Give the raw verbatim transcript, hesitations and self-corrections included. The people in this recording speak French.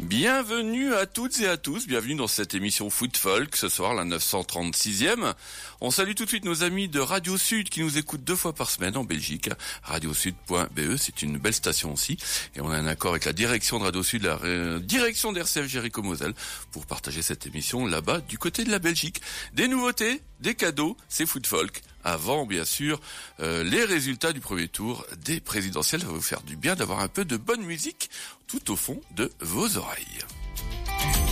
Bienvenue à toutes et à tous, bienvenue dans cette émission Foot Folk, ce soir la neuf cent trente-sixième. On salue tout de suite nos amis de Radio Sud qui nous écoutent deux fois par semaine en Belgique. radio sud point b e, c'est une belle station aussi. Et on a un accord avec la direction de Radio Sud, la euh, direction d'R C F Jéricho-Moselle, pour partager cette émission là-bas du côté de la Belgique. Des nouveautés, des cadeaux, c'est Foot Folk. Avant, bien sûr, euh, les résultats du premier tour des présidentielles. Ça va vous faire du bien d'avoir un peu de bonne musique tout au fond de vos oreilles.